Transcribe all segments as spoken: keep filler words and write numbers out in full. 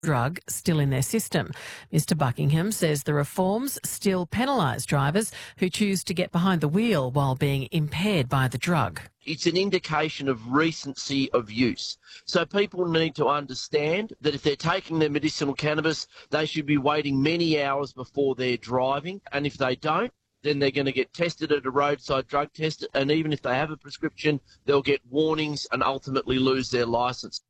drug still in their system. Mister Buckingham says the reforms still penalise drivers who choose to get behind the wheel while being impaired by the drug. It's an indication of recency of use. So people need to understand that if they're taking their medicinal cannabis, they should be waiting many hours before they're driving. And if they don't, then they're going to get tested at a roadside drug test. And even if they have a prescription, they'll get warnings and ultimately lose their licence.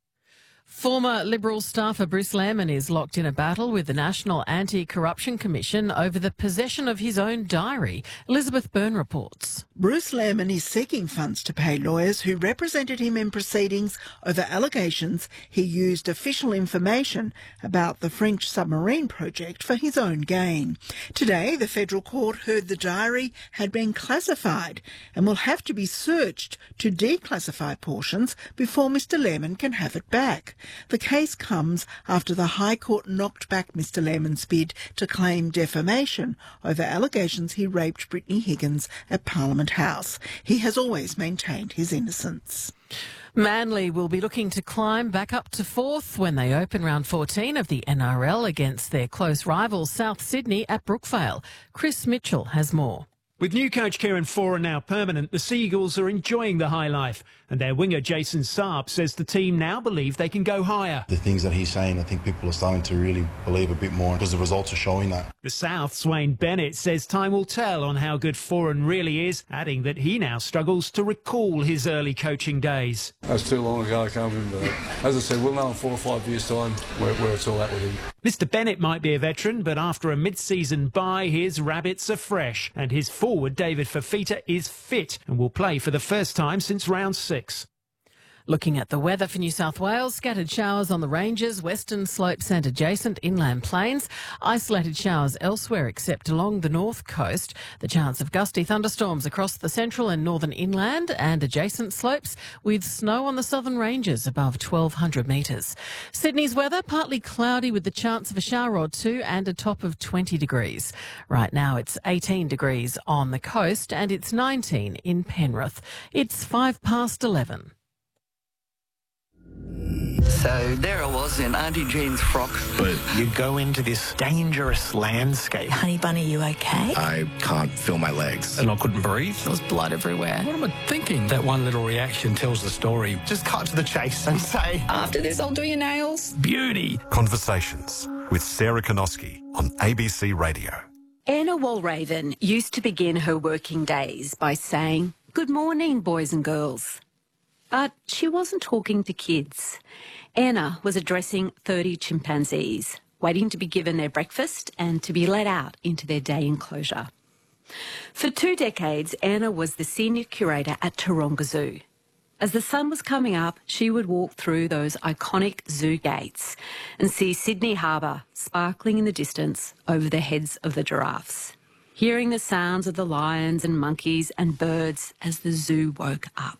Former Liberal staffer Bruce Lehrmann is locked in a battle with the National Anti-Corruption Commission over the possession of his own diary. Elizabeth Byrne reports. Bruce Lehrmann is seeking funds to pay lawyers who represented him in proceedings over allegations he used official information about the French submarine project for his own gain. Today, the federal court heard the diary had been classified and will have to be searched to declassify portions before Mister Lehrmann can have it back. The case comes after the High Court knocked back Mister Lehrmann's bid to claim defamation over allegations he raped Brittany Higgins at Parliament House. He has always maintained his innocence. Manly will be looking to climb back up to fourth when they open round fourteen of the N R L against their close rivals South Sydney at Brookvale. Chris Mitchell has more. With new coach Kieran Foran now permanent, the Seagulls are enjoying the high life, and their winger Jason Saab says the team now believe they can go higher. The things that he's saying, I think people are starting to really believe a bit more because the results are showing that. The South's Wayne Bennett says time will tell on how good Foran really is, adding that he now struggles to recall his early coaching days. That's too long ago, I can't remember that. As I said, we'll know in four or five years' time where, where it's all at with him. Mister Bennett might be a veteran, but after a mid-season bye, his rabbits are fresh, and his forward David Fafita is fit and will play for the first time since round six. Looking at the weather for New South Wales, scattered showers on the ranges, western slopes and adjacent inland plains. Isolated showers elsewhere except along the north coast. The chance of gusty thunderstorms across the central and northern inland and adjacent slopes, with snow on the southern ranges above twelve hundred metres. Sydney's weather, partly cloudy with the chance of a shower or two and a top of twenty degrees. Right now it's eighteen degrees on the coast and it's nineteen in Penrith. It's five past eleven. So there I was in Auntie Jean's frock. But you go into this dangerous landscape. Honey Bunny, you okay? I can't feel my legs. And I couldn't breathe. There was blood everywhere. What am I thinking? That one little reaction tells the story. Just cut to the chase and say, after this, I'll do your nails. Beauty. Conversations with Sarah Konoski on A B C Radio. Anna Walraven used to begin her working days by saying, "Good morning, boys and girls." But she wasn't talking to kids. Anna was addressing thirty chimpanzees, waiting to be given their breakfast and to be let out into their day enclosure. For two decades, Anna was the senior curator at Taronga Zoo. As the sun was coming up, she would walk through those iconic zoo gates and see Sydney Harbour sparkling in the distance over the heads of the giraffes, hearing the sounds of the lions and monkeys and birds as the zoo woke up.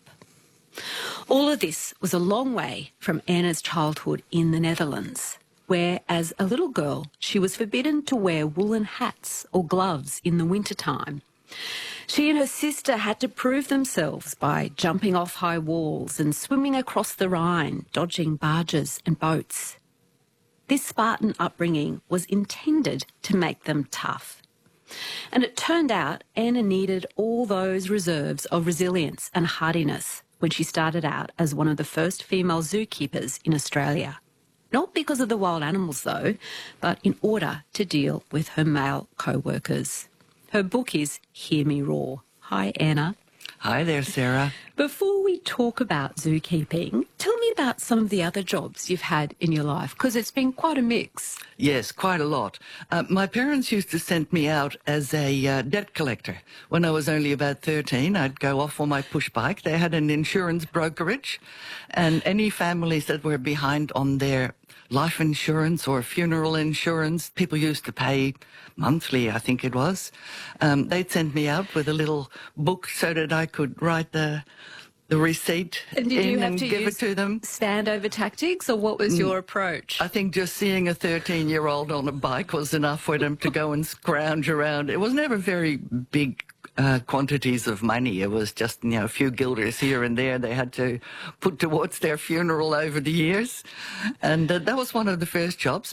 All of this was a long way from Anna's childhood in the Netherlands, where as a little girl she was forbidden to wear woolen hats or gloves in the wintertime. She and her sister had to prove themselves by jumping off high walls and swimming across the Rhine, dodging barges and boats. This Spartan upbringing was intended to make them tough. And it turned out Anna needed all those reserves of resilience and hardiness when she started out as one of the first female zookeepers in Australia. Not because of the wild animals, though, but in order to deal with her male co-workers. Her book is Hear Me Roar. Hi, Anna. Hi there, Sarah. Before we talk about zookeeping, tell me about some of the other jobs you've had in your life, because it's been quite a mix. Yes, quite a lot. Uh, my parents used to send me out as a uh, debt collector. When I was only about thirteen, I'd go off on my push bike. They had an insurance brokerage, and any families that were behind on their life insurance or funeral insurance, people used to pay monthly, I think it was. Um, they'd send me out with a little book so that I could write the the receipt and did in you have and to give use it to them. Standover tactics, or what was your approach? I think just seeing a thirteen-year-old on a bike was enough for them to go and scrounge around. It was never very big uh, quantities of money. It was just, you know, a few guilders here and there they had to put towards their funeral over the years. And uh, that was one of the first jobs.